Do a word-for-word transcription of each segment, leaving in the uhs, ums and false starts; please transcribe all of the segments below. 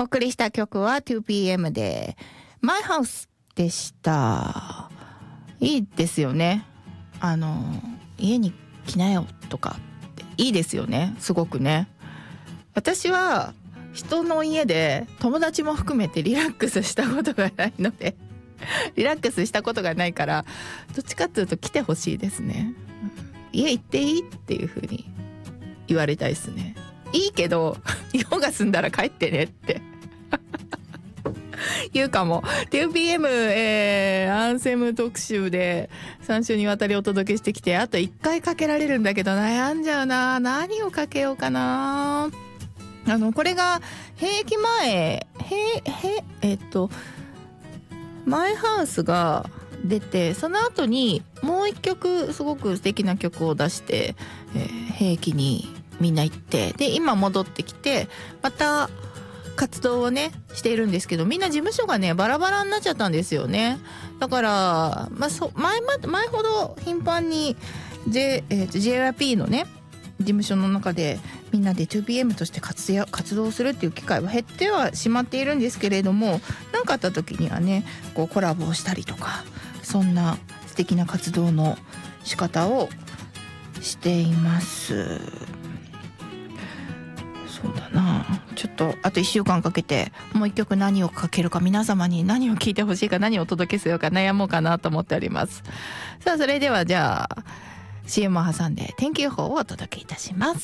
お送りした曲は ツーピーエム で My House でした。いいですよね。あの家に来なよとかいいですよね、すごくね。私は人の家で友達も含めてリラックスしたことがないのでリラックスしたことがないから、どっちかっていうと来てほしいですね。家行っていいっていう風に言われたいですね。いいけど用が済んだら帰ってねって言うかも。 ツーピーエム、えー、アンセム特集でさん週にわたりお届けしてきて、あといっかいかけられるんだけど悩んじゃうな。何をかけようかな。あのこれが兵役前へへえっとマイハウスが出て、その後にもう一曲すごく素敵な曲を出して、えー、兵役にみんな行って、で今戻ってきてまた活動をねしているんですけど、みんな事務所がねバラバラになっちゃったんですよね。だから、まあ、そ 前, 前ほど頻繁に、J えー、ジェイアイピー のね事務所の中でみんなで ツーピーエム として 活, や活動するっていう機会は減ってはしまっているんですけれども、何かあった時にはねこうコラボをしたりとか、そんな素敵な活動の仕方をしています。そうだな、ちょっとあといっしゅうかんかけてもう一曲何をかけるか、皆様に何を聴いてほしいか、何をお届けするか悩もうかなと思っております。さあそれではじゃあ シーエム を挟んで天気予報をお届けいたします。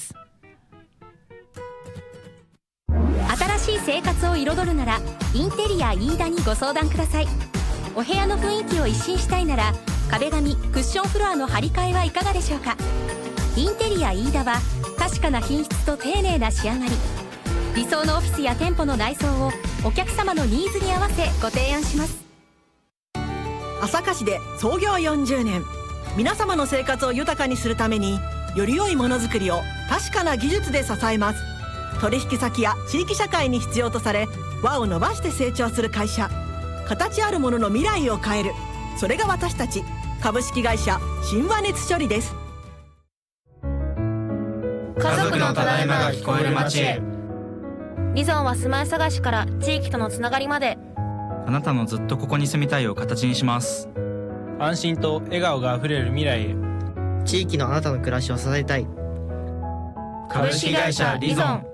新しい生活を彩るならインテリア飯田にご相談ください。お部屋の雰囲気を一新したいなら壁紙、クッションフロアの張り替えはいかがでしょうか。インテリア飯田は確かな品質と丁寧な仕上がり、理想のオフィスや店舗の内装をお客様のニーズに合わせご提案します。 朝霞市で創業よんじゅうねん、皆様の生活を豊かにするためにより良いものづくりを確かな技術で支えます。取引先や地域社会に必要とされ輪を伸ばして成長する会社、形あるものの未来を変える、それが私たち株式会社新和熱処理です。 家族のただいまが聞こえる街へ。 リゾンは住まい探しから地域とのつながりまで、 あなたのずっとここに住みたいを形にします。 安心と笑顔があふれる未来へ。 地域のあなたの暮らしを支えたい。 株式会社リゾン。